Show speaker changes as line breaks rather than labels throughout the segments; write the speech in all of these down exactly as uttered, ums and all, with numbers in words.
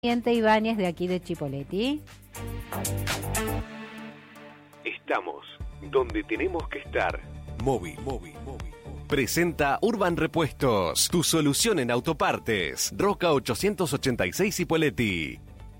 Ibáñez de aquí de Chipoleti.
Estamos donde tenemos que estar. Móvil, móvil, móvil. Presenta Urban Repuestos, tu solución en autopartes. Roca ochocientos ochenta y seis Cipolletti.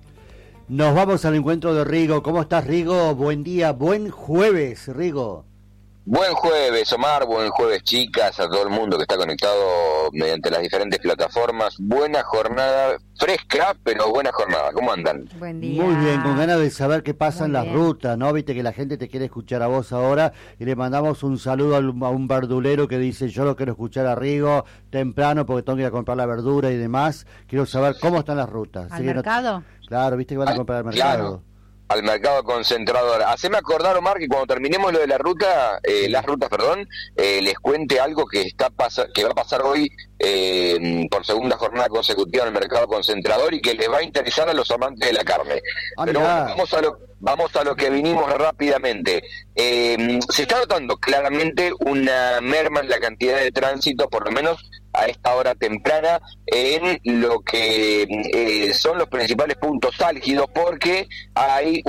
Nos vamos al encuentro de Rigo. ¿Cómo estás, Rigo? Buen día, buen jueves, Rigo.
Buen jueves, Omar, buen jueves, chicas, a todo el mundo que está conectado mediante las diferentes plataformas. Buena jornada, fresca, pero buena jornada. ¿Cómo andan?
Buen día.
Muy bien, con ganas de saber qué pasa
Muy
en las
bien.
rutas, ¿no? Viste que la gente te quiere escuchar a vos ahora y le mandamos un saludo a un verdulero que dice: yo lo quiero escuchar a Rigo temprano porque tengo que ir a comprar la verdura y demás. Quiero saber cómo están las rutas.
¿Al
Así que no-
mercado?
Claro, viste que van a
Al-
comprar al
claro.
mercado.
Al mercado concentrador. Haceme acordar, Omar, que cuando terminemos lo de la ruta, eh, las rutas, perdón, eh, les cuente algo que está pasa, que va a pasar hoy eh, por segunda jornada consecutiva en el mercado concentrador y que les va a interesar a los amantes de la carne.
Ah,
Pero
mirá.
bueno, vamos a lo, vamos a lo que vinimos rápidamente. Eh, se está notando claramente una merma en la cantidad de tránsito, por lo menos a esta hora temprana, en lo que eh, son los principales puntos álgidos, porque hay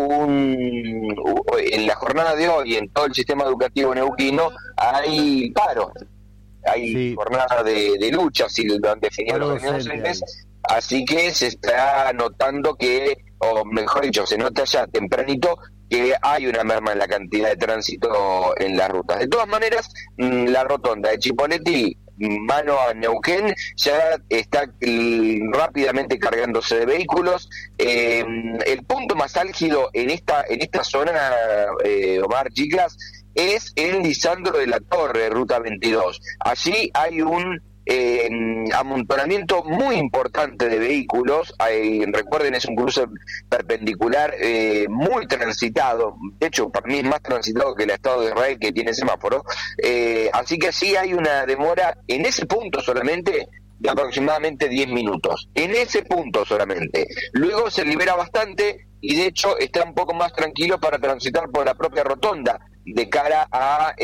un en la jornada de hoy en todo el sistema educativo neuquino hay paro, hay
Sí.
jornada de, de lucha, así lo han definido
Paro
los gremios
docente
docentes, así que se está notando que, o mejor dicho, se nota ya tempranito que hay una merma en la cantidad de tránsito en las rutas. De todas maneras, mm, la rotonda de Chipolletti, mano a Neuquén, ya está mm, rápidamente cargándose de vehículos. Eh, el punto más álgido en esta en esta zona, eh, Omar, chicas, es en Lisandro de la Torre, ruta veintidós. Allí hay un eh, amontonamiento muy importante de vehículos. Hay, recuerden, es un cruce perpendicular eh, muy transitado. De hecho, para mí es más transitado que el Estado de Israel, que tiene semáforo. Eh, así que sí hay una demora en ese punto solamente de aproximadamente diez minutos. En ese punto solamente. Luego se libera bastante y de hecho está un poco más tranquilo para transitar por la propia rotonda de cara a,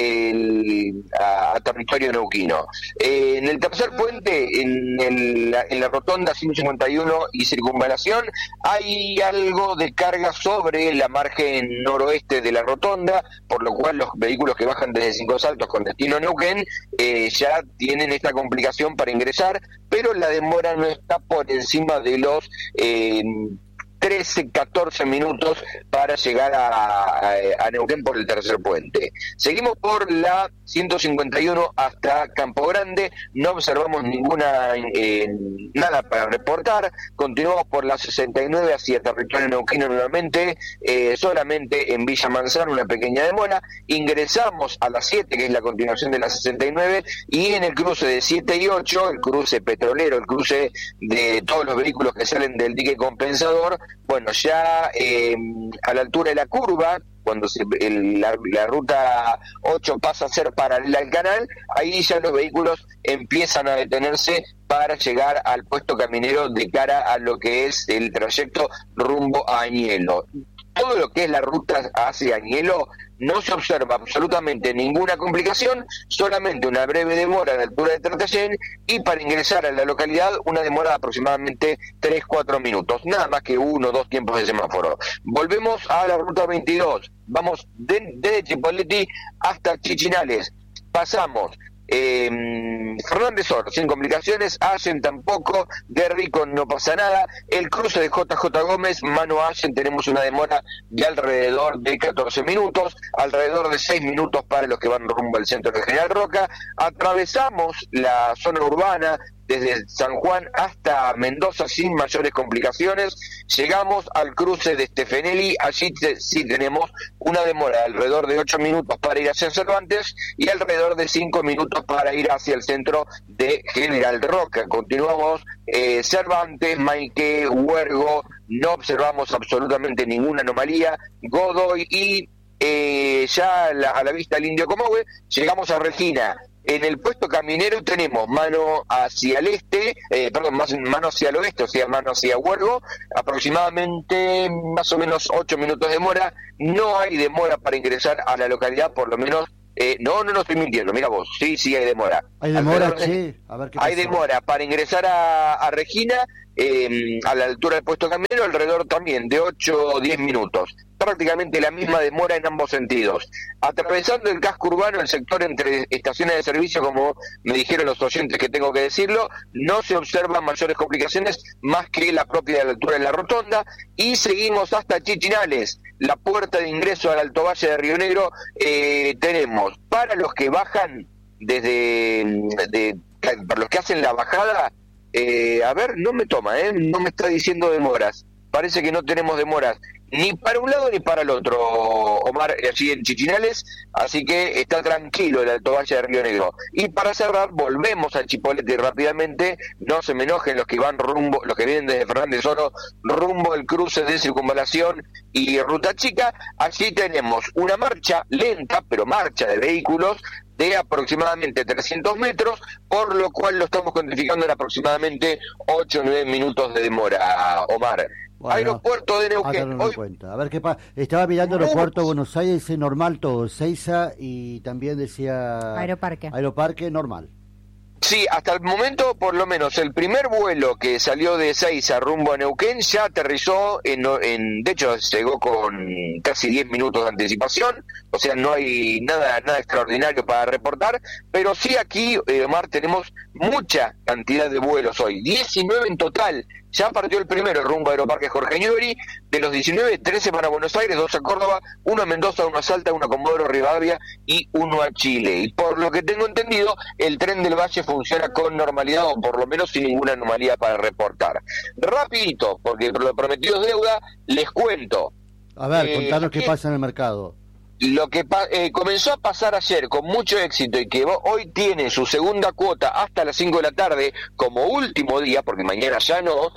el, a, a territorio neuquino. Eh, en el tercer puente, en, el, en la rotonda ciento cincuenta y uno y circunvalación, hay algo de carga sobre la margen noroeste de la rotonda, por lo cual los vehículos que bajan desde Cinco Saltos con destino a Neuquén eh, ya tienen esta complicación para ingresar, pero la demora no está por encima de los Eh, trece, catorce minutos para llegar a, a, a Neuquén por el tercer puente. Seguimos por la ciento cincuenta y uno hasta Campo Grande, no observamos ninguna eh, nada para reportar. Continuamos por la sesenta y nueve hacia territorio neuquino nuevamente, eh, solamente en Villa Manzano una pequeña demora. Ingresamos a la siete, que es la continuación de la sesenta y nueve, y en el cruce de siete y ocho, el cruce petrolero, el cruce de todos los vehículos que salen del dique compensador, bueno, ya eh, a la altura de la curva, cuando se, el, la, la ruta ocho pasa a ser paralela al canal, ahí ya los vehículos empiezan a detenerse para llegar al puesto caminero de cara a lo que es el trayecto rumbo a Añelo. Todo lo que es la ruta hacia Añelo no se observa absolutamente ninguna complicación, solamente una breve demora a la altura de Tratayén y para ingresar a la localidad una demora de aproximadamente tres a cuatro minutos, nada más que uno o dos tiempos de semáforo. Volvemos a la ruta veintidós, vamos de, desde Chipolletti hasta Chichinales, pasamos Eh, Fernández Or, sin complicaciones, Allen tampoco, de Rico no pasa nada, el cruce de J J Gómez, mano a Allen, tenemos una demora de alrededor de catorce minutos, alrededor de seis minutos para los que van rumbo al centro de General Roca. Atravesamos la zona urbana desde San Juan hasta Mendoza sin mayores complicaciones, llegamos al cruce de Stefanelli, allí te, sí tenemos una demora de alrededor de ocho minutos para ir hacia Cervantes y alrededor de cinco minutos para ir hacia el centro de General Roca. Continuamos eh, Cervantes, Maique, Huergo, no observamos absolutamente ninguna anomalía, Godoy y eh, ya a la, a la vista del Indio Comahue, llegamos a Regina. En el puesto caminero tenemos mano hacia el este, eh, perdón, más mano hacia el oeste, o sea, mano hacia Huergo, aproximadamente más o menos ocho minutos de demora. No hay demora para ingresar a la localidad, por lo menos Eh, no, no, no estoy mintiendo, mira vos, sí, sí hay demora.
¿Hay demora,
Alrededor de-
che? A ver qué
Hay
pasó.
demora para ingresar a, a Regina, eh, a la altura del puesto camionero, alrededor también de ocho o diez minutos. Prácticamente la misma demora en ambos sentidos. Atravesando el casco urbano, el sector entre estaciones de servicio, como me dijeron los oyentes que tengo que decirlo, no se observan mayores complicaciones más que la propia de la altura de la rotonda, y seguimos hasta Chichinales, la puerta de ingreso al Alto Valle de Río Negro. Eh, tenemos para los que bajan desde, de, para los que hacen la bajada, eh, a ver, no me toma, ¿eh? No me está diciendo demoras, parece que no tenemos demoras ni para un lado ni para el otro, Omar, allí en Chichinales, así que está tranquilo el Alto Valle de Río Negro. Y para cerrar, volvemos al Chipolete rápidamente, no se me enojen los que van rumbo, los que vienen desde Fernández Oro, rumbo al cruce de Circunvalación y Ruta Chica. Allí tenemos una marcha lenta, pero marcha de vehículos, de aproximadamente trescientos metros, por lo cual lo estamos cuantificando en aproximadamente ocho o nueve minutos de demora, Omar.
Bueno,
Aeropuerto de
a
Neuquén.
tenerlo en
Hoy,
cuenta. A ver qué pasa. Estaba mirando el aeropuerto de Buenos Aires, dice normal todo, Seiza, y también decía...
Aeroparque.
Aeroparque, normal.
sí, hasta el momento, por lo menos, el primer vuelo que salió de Seiza rumbo a Neuquén ya aterrizó, en, en de hecho, llegó con casi diez minutos de anticipación, o sea, no hay nada nada extraordinario para reportar, pero sí aquí, eh, Omar, tenemos mucha cantidad de vuelos hoy, diecinueve en total. Ya partió el primero, el rumbo a Aeroparque Jorge Newbery. De los diecinueve, trece para Buenos Aires, dos a Córdoba, uno a Mendoza, uno a Salta, uno a Comodoro Rivadavia y uno a Chile. Y por lo que tengo entendido, el tren del Valle funciona con normalidad, o por lo menos sin ninguna anomalía para reportar. Rapidito, porque lo prometido es deuda, les cuento.
A ver,
Eh,
contanos qué
¿qué?
pasa en el mercado.
Lo que pa- eh, comenzó a pasar ayer con mucho éxito y que vo- hoy tiene su segunda cuota hasta las cinco de la tarde como último día, porque mañana ya no,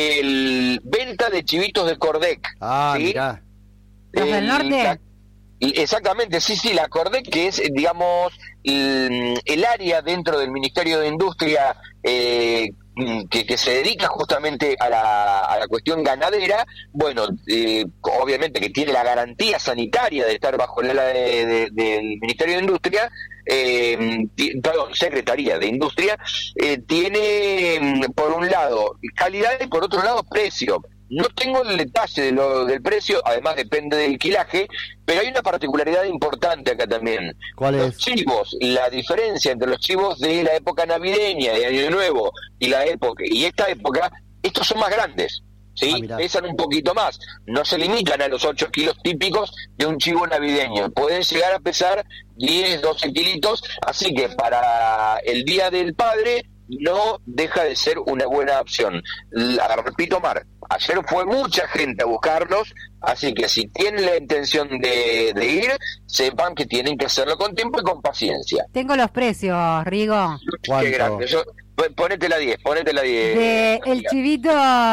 el venta de chivitos de Cordec.
Ah,
¿sí?
mirá.
¿Los del
El-
norte?
la- y exactamente, sí, sí, la Cordec, que es, eh, digamos, el, el área dentro del Ministerio de Industria eh, que, que se dedica justamente a la, a la cuestión ganadera. Bueno, eh, obviamente que tiene la garantía sanitaria de estar bajo el ala de- de- del Ministerio de Industria, eh, ti- perdón, Secretaría de Industria, eh, tiene, mm, por un lado, calidad y por otro lado, precio. No tengo el detalle de lo, del precio, además depende del quilaje, pero hay una particularidad importante acá también.
¿Cuál
Los
es?
chivos, la diferencia entre los chivos de la época navideña, de Año Nuevo, y la época y esta época, estos son más grandes, ¿sí?
Ah, mirá.
Pesan un poquito más, no se limitan a los ocho kilos típicos de un chivo navideño, pueden llegar a pesar diez, doce kilitos, así que para el Día del Padre no deja de ser una buena opción. La, repito, Mar, ayer fue mucha gente a buscarlos, así que si tienen la intención de, de ir, sepan que tienen que hacerlo con tiempo y con paciencia.
Tengo los precios, Rigo.
¿Cuánto?
Qué grande. Yo, pon- ponete la diez, ponete la diez.
De el
amiga.
chivito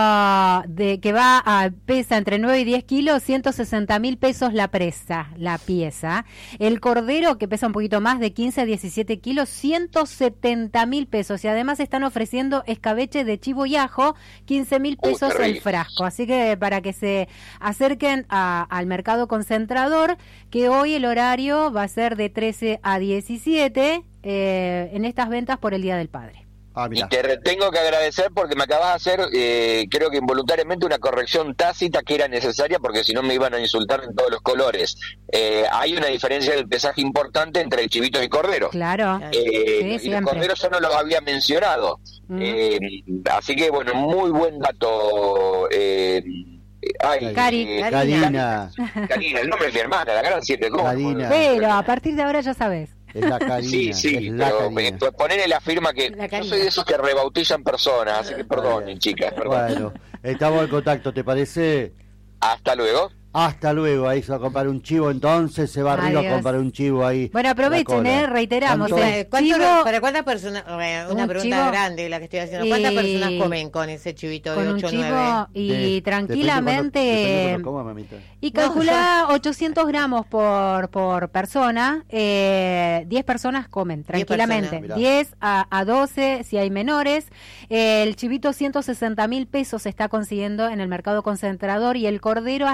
de que va a pesa entre nueve y diez kilos, ciento sesenta mil pesos la presa, la pieza. El cordero, que pesa un poquito más, de quince a diecisiete kilos, ciento setenta mil pesos. Y además están ofreciendo escabeche de chivo y ajo, quince mil
Uh,
pesos
qué
el
rico.
frasco. Así que para que se acerquen a- al mercado concentrador, que hoy el horario va a ser de trece a diecisiete eh, en estas ventas por el Día del Padre.
Ah,
Y
mirá.
te re- tengo que agradecer porque me acabas de hacer, eh, creo que involuntariamente, una corrección tácita que era necesaria, porque si no me iban a insultar en todos los colores. Eh, hay una diferencia del pesaje importante entre chivitos y corderos.
Claro.
Eh,
Sí,
y los
siempre.
corderos yo no los había mencionado.
Mm.
Eh, así que, bueno, muy buen dato. Eh, ay,
Cari.
eh,
Karina.
Karina, el nombre de mi hermana, la gran siete cómo.
Karina.
Pero a partir de ahora ya sabes.
Es la Karina.
Sí, sí,
es la
pero
Karina.
eh, pues ponele la firma que
La
yo
Karina.
soy de esos que rebautizan personas, así que perdonen, chicas, perdón.
Bueno, estamos en contacto, ¿te parece?
Hasta luego.
Hasta luego, ahí se va a comprar un chivo entonces, se va arriba a
Adiós.
comprar un chivo ahí.
Bueno, aprovechen,
La cola.
eh, reiteramos.
¿Cuánto?
el
Eh, ¿cuánto-
chivo-
¿Para cuántas personas? eh, Una
Un
pregunta
chivo-
grande la que estoy haciendo. ¿Cuántas
y-
personas comen con ese chivito de
con un
ocho o
chivo
nueve?
y
De-
tranquilamente
depende cuando- depende cuando coma, mamita.
y calcula ochocientos gramos por por persona, eh, diez personas comen tranquilamente,
personas.
diez a, a doce si hay menores. El chivito ciento sesenta mil pesos se está consiguiendo en el mercado concentrador y el cordero a ciento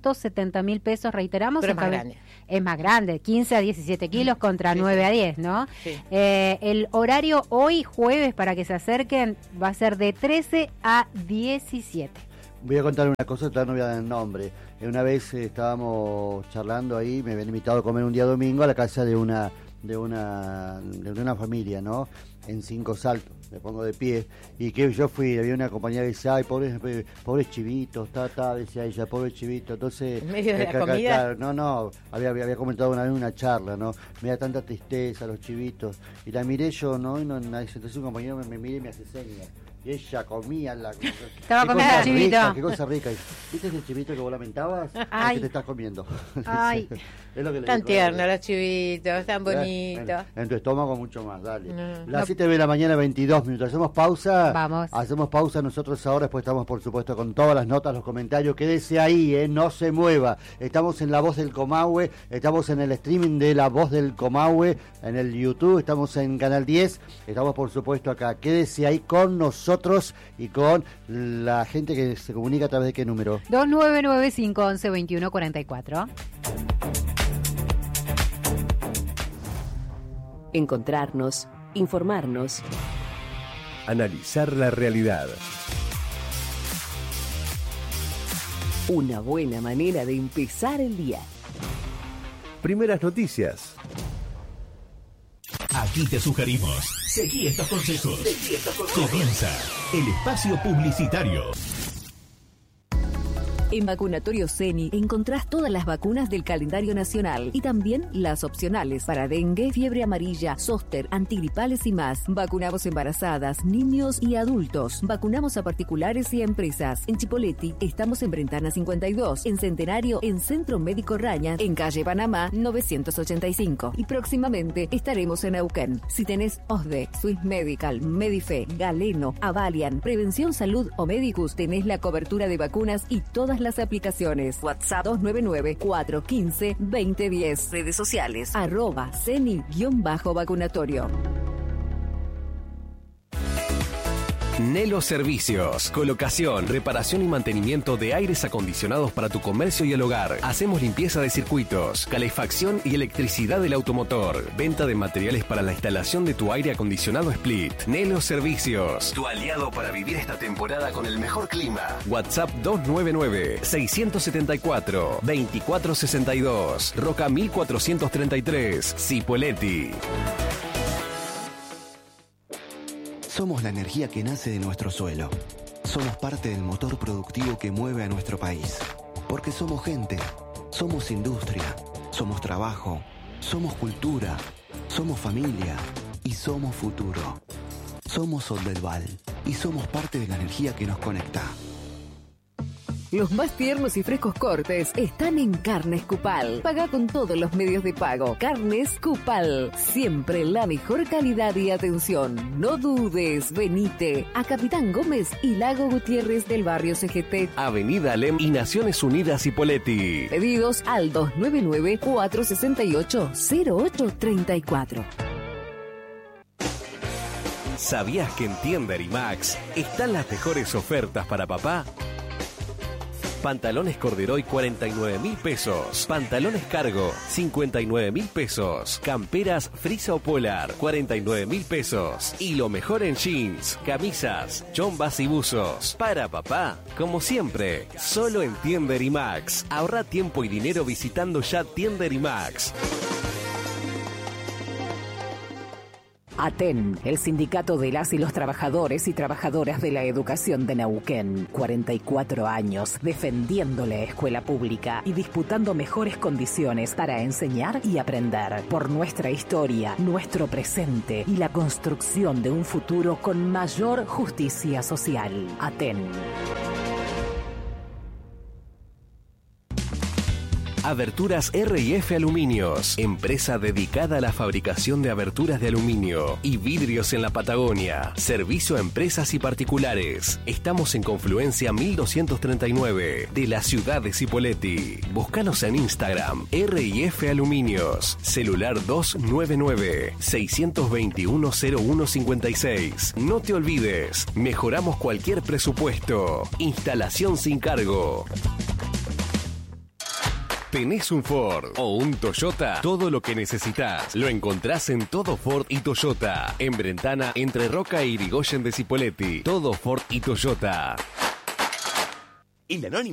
ciento setenta mil pesos, reiteramos.
Pero es más
cabe-
grande.
Es más grande, quince a diecisiete kilos contra
Sí,
nueve
sí.
a diez, ¿no?
Sí.
Eh, el horario hoy, jueves, para que se acerquen, va a ser de trece a diecisiete.
Voy a contar una cosa, todavía no voy a dar el nombre. Eh, Una vez eh, estábamos charlando ahí, me habían invitado a comer un día domingo a la casa de una de una de una familia, ¿no? En Cinco Saltos, me pongo de pie. Y que yo fui, había una compañera que decía, ay, pobres, eh, pobres chivitos, ta, ta, decía ella, pobres chivitos. Entonces,
¿En medio de
eh,
la
ca- ca-
comida?
claro, no, no, había, había, había comentado una vez en una charla, ¿no? Me da tanta tristeza los chivitos. Y la miré yo, ¿no? Y no, nadie, entonces un compañero me, me mira y me hace señas. Y ella comía la...
Estaba
Qué
comiendo
cosa
el chivito.
rica, qué cosa rica. ¿Viste ese chivito que vos lamentabas?
Ay.
El que te estás comiendo.
Ay.
Es lo que le
Tan
dijo
tiernos
ella.
los chivitos, tan bonitos.
Bueno, en tu estómago mucho más, dale.
No.
Las siete de la mañana, veintidós minutos. ¿Hacemos pausa?
Vamos.
Hacemos pausa nosotros ahora, después estamos por supuesto con todas las notas, los comentarios. Quédese ahí, ¿eh? No se mueva. Estamos en La Voz del Comahue, estamos en el streaming de La Voz del Comahue, en el YouTube, estamos en Canal diez, estamos por supuesto acá. Quédese ahí con nosotros y con la gente que se comunica a través de qué número.
dos nueve nueve cinco once veintiuno cuarenta y cuatro.
Encontrarnos, informarnos,
Analizar la realidad.
una buena manera de empezar el día.
Primeras noticias.
Aquí te sugerimos. Seguí estos consejos. Comienza el espacio publicitario.
En Vacunatorio Ceni encontrás todas las vacunas del calendario nacional y también las opcionales para dengue, fiebre amarilla, zóster, antigripales y más. Vacunamos embarazadas, niños y adultos. Vacunamos a particulares y a empresas. En Chipoleti estamos en Brentana cincuenta y dos, en Centenario en Centro Médico Raña, en calle Panamá novecientos ochenta y cinco. Y próximamente estaremos en Neuquén. Si tenés O S D E, Swiss Medical, Medife, Galeno, Avalian, Prevención Salud o Medicus, tenés la cobertura de vacunas y todas las aplicaciones. WhatsApp dos nueve nueve, cuatro uno cinco, dos cero uno cero. Redes sociales, arroba ceni-vacunatorio.
Nelo Servicios. Colocación, reparación y mantenimiento de aires acondicionados para tu comercio y el hogar. Hacemos limpieza de circuitos, calefacción y electricidad del automotor. Venta de materiales para la instalación de tu aire acondicionado Split. Nelo Servicios. Tu aliado para vivir esta temporada con el mejor clima. WhatsApp dos nueve nueve, seis siete cuatro, dos cuatro seis dos. Roca mil cuatrocientos treinta y tres. Cipolletti.
Somos la energía que nace de nuestro suelo. Somos parte del motor productivo que mueve a nuestro país. Porque somos gente, somos industria, somos trabajo, somos cultura, somos familia y somos futuro. Somos Soldelval y somos parte de la energía que nos conecta.
Los más tiernos y frescos cortes están en Carnes Cupal. Paga con todos los medios de pago. Carnes Cupal. Siempre la mejor calidad y atención. No dudes, venite a Capitán Gómez y Lago Gutiérrez del barrio C G T.
Avenida Alem y Naciones Unidas Cipolletti.
Pedidos al dos nueve nueve, cuatro seis ocho, cero ocho tres cuatro.
¿Sabías que en Tiender y Max están las mejores ofertas para papá? Pantalones Corderoy cuarenta y nueve mil pesos. Pantalones Cargo cincuenta y nueve mil pesos. Camperas Frisa o Polar cuarenta y nueve mil pesos. Y lo mejor en jeans, camisas, chombas y buzos. Para papá, como siempre, solo en Tiender y Max. Ahorra tiempo y dinero visitando ya Tiender y Max.
ATEN, el sindicato de las y los trabajadores y trabajadoras de la educación de Neuquén. cuarenta y cuatro años defendiendo la escuela pública y disputando mejores condiciones para enseñar y aprender. Por nuestra historia, nuestro presente y la construcción de un futuro con mayor justicia social. ATEN.
Aberturas R y F Aluminios, empresa dedicada a la fabricación de aberturas de aluminio y vidrios en la Patagonia. Servicio a empresas y particulares. Estamos en Confluencia mil doscientos treinta y nueve de la ciudad de Cipolletti. Búscanos en Instagram, R y F Aluminios. Celular dos nueve nueve, seis dos uno, cero uno cinco seis. No te olvides, mejoramos cualquier presupuesto. Instalación sin cargo. ¿Tenés un Ford o un Toyota? Todo lo que necesitas lo encontrás en Todo Ford y Toyota. En Brentana, entre Roca e Irigoyen de Cipolletti. Todo Ford y Toyota.
El Anónimo